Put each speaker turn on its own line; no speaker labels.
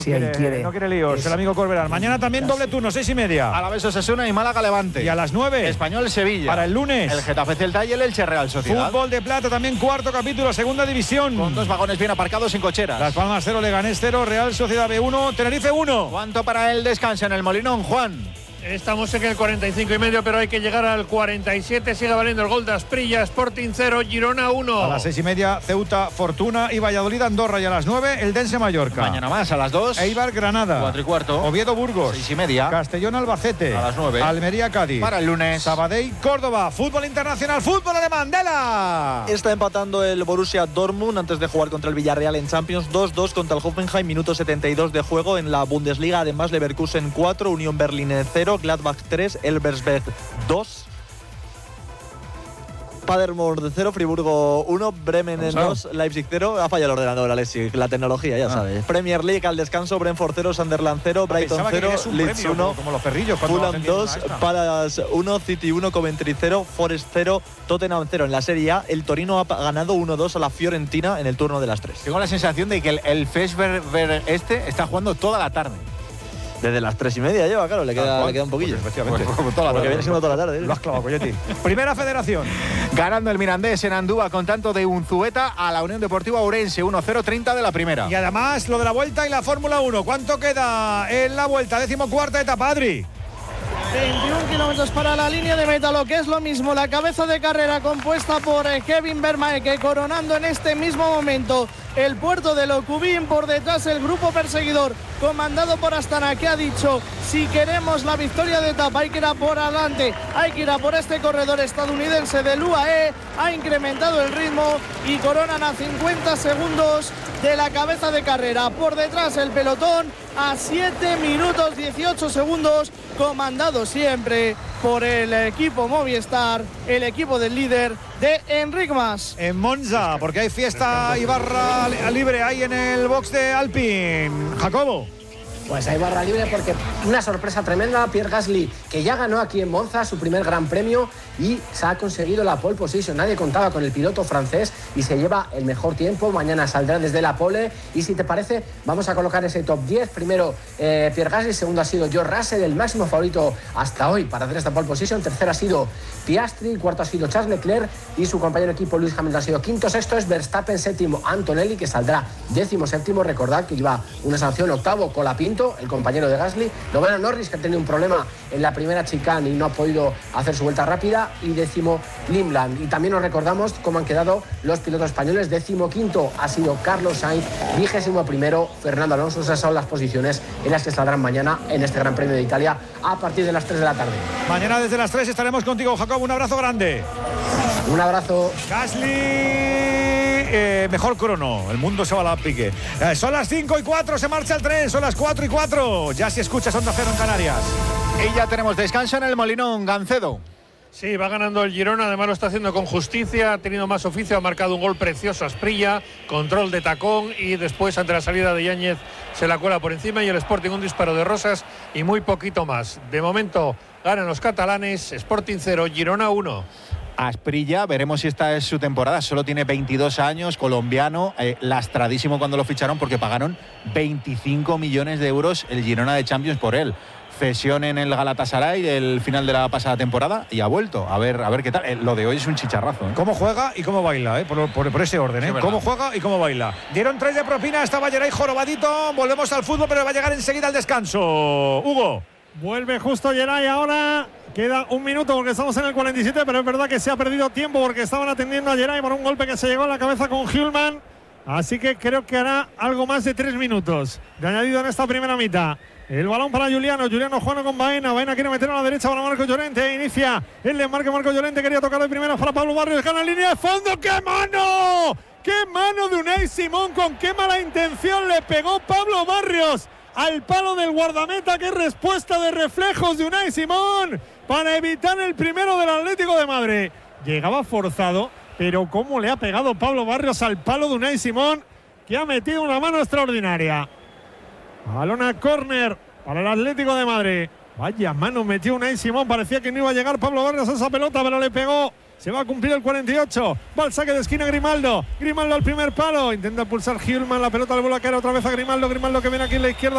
No quiere líos, el amigo Corberán. Mañana también doble turno, 6:30.
Alavés Osasuna y Málaga Levante.
Y a las 9.
Español Sevilla.
Para el lunes.
El Getafe Celta y el Elche Real Sociedad.
Fútbol de plata también, cuarto capítulo, segunda división.
Con 2 vagones bien aparcados sin cocheras.
Las Palmas 0, Leganés 0, Real Sociedad B1, Tenerife 1.
¿Cuánto para el descanso en el Molinón, Juan?
Estamos en el 45,5, pero hay que llegar al 47. Sigue valiendo el gol de Asprilla. Sporting 0, Girona 1.
A las 6:30, Ceuta, Fortuna y Valladolid, Andorra. Y a las 9, el Dense Mallorca.
Mañana más, a las 2.
Eibar, Granada.
4:15.
Oviedo, Burgos.
6:30.
Castellón, Albacete.
A las 9.
Almería, Cádiz.
Para el lunes.
Sabadell, Córdoba. Fútbol internacional, fútbol alemán. ¡Dela!
Está empatando el Borussia Dortmund antes de jugar contra el Villarreal en Champions. 2-2 contra el Hoffenheim, minuto 72 de juego en la Bundesliga. Además, Leverkusen 4, Unión Berlín 0, Gladbach 3, Elversberg 2, Paderborn 0, Friburgo 1, Bremen 2, Leipzig 0. Ha fallado el ordenador, Alessi, la tecnología, ya sabes. Premier League al descanso, Brentford 0, Sunderland 0, Brighton 0, Leeds 1,
como los perrillos,
Fulham 2, Palace 1, City 1, Coventry 0, Forest 0, Tottenham 0. En la Serie A, el Torino ha ganado 1-2 a la Fiorentina en el turno de las 3.
Tengo la sensación de que el Fesberg está jugando toda la tarde.
Desde las 3:30 lleva, claro, le queda un poquillo.
Pues efectivamente.
Porque viene siendo toda la tarde.
Lo has clavado, Coyetti. Primera Federación.
Ganando el Mirandés en Andúa con tanto de Unzueta a la Unión Deportiva Ourense, 1-0, 30 de la primera.
Y además lo de la Vuelta y la Fórmula 1. ¿Cuánto queda en la Vuelta? 14ª etapa, Adri.
21 kilómetros para la línea de meta, lo que es lo mismo, la cabeza de carrera compuesta por Kevin Vermaeke, coronando en este mismo momento el puerto de Locubín. Por detrás el grupo perseguidor comandado por Astana, que ha dicho: si queremos la victoria de etapa hay que ir a por adelante, hay que ir a por este corredor estadounidense del UAE. Ha incrementado el ritmo y coronan a 50 segundos de la cabeza de carrera. Por detrás el pelotón a 7 minutos 18 segundos, comandado siempre por el equipo Movistar, el equipo del líder de Enric Mas.
En Monza, porque hay fiesta y barra libre ahí en el box de Alpine. Jacobo.
Pues hay barra libre porque una sorpresa tremenda. Pierre Gasly, que ya ganó aquí en Monza su primer gran premio y se ha conseguido la pole position. Nadie contaba con el piloto francés y se lleva el mejor tiempo. Mañana saldrá desde la pole y, si te parece, vamos a colocar ese top 10. Primero Pierre Gasly, segundo ha sido George Russell, el máximo favorito hasta hoy para hacer esta pole position. Tercero ha sido Piastri, cuarto ha sido Charles Leclerc y su compañero de equipo Lewis Hamilton ha sido quinto. Sexto es Verstappen, séptimo Antonelli, que saldrá 17º. Recordad que lleva una sanción. Octavo Colapinto, el compañero de Gasly. Noveno Norris, que ha tenido un problema en la primera chicane y no ha podido hacer su vuelta rápida. Y 10º Limland. Y también nos recordamos cómo han quedado los pilotos españoles. 15º ha sido Carlos Sainz, 21º Fernando Alonso. Esas son las posiciones en las que saldrán mañana en este Gran Premio de Italia a partir de las 3 de la tarde.
Mañana desde las 3 estaremos contigo, Jacob. Un abrazo grande.
Un abrazo.
Gasly, mejor crono. El mundo se va a la pique. Son las 5:04, se marcha el tren. Son las 4:04. Ya si escuchas Onda Cero en Canarias.
Y ya tenemos descanso en el Molinón, Gancedo.
Sí, va ganando el Girona, además lo está haciendo con justicia, ha tenido más oficio, ha marcado un gol precioso Asprilla, control de tacón y después, ante la salida de Yáñez, se la cuela por encima, y el Sporting un disparo de Rosas y muy poquito más. De momento ganan los catalanes, Sporting 0, Girona 1.
Asprilla, veremos si esta es su temporada. Solo tiene 22 años, colombiano, lastradísimo cuando lo ficharon porque pagaron 25 millones de euros el Girona de Champions por él. Cesión en el Galatasaray del final de la pasada temporada y ha vuelto. A ver qué tal. Lo de hoy es un chicharrazo.
Cómo juega y cómo baila, por ese orden.
Sí,
cómo juega y cómo baila. Dieron 3 de propina, estaba Geray jorobadito. Volvemos al fútbol, pero va a llegar enseguida al descanso. Hugo.
Vuelve justo Geray ahora. Queda un minuto porque estamos en el 47, pero es verdad que se ha perdido tiempo porque estaban atendiendo a Geray por un golpe que se llegó a la cabeza con Hjulman. Así que creo que hará algo más de 3 minutos de añadido en esta primera mitad. El balón para Juliano juega con Baena. Baena quiere meter a la derecha para Marco Llorente. Inicia el desmarque. Marco Llorente quería tocar de primera para Pablo Barrios. Gana línea de fondo. ¡Qué mano! ¡Qué mano de Unai Simón! Con qué mala intención le pegó Pablo Barrios al palo del guardameta. ¡Qué respuesta de reflejos de Unai Simón para evitar el primero del Atlético de Madrid! Llegaba forzado, pero cómo le ha pegado Pablo Barrios al palo de Unai Simón, que ha metido una mano extraordinaria. Balón a córner para el Atlético de Madrid. Vaya mano metió Unai Simón. Parecía que no iba a llegar Pablo Barrios a esa pelota, pero le pegó. Se va a cumplir el 48. Va al saque de esquina Grimaldo. Grimaldo al primer palo. Intenta pulsar Hjulman. La pelota le vuelve a caer otra vez a Grimaldo. Grimaldo que viene aquí en la izquierda.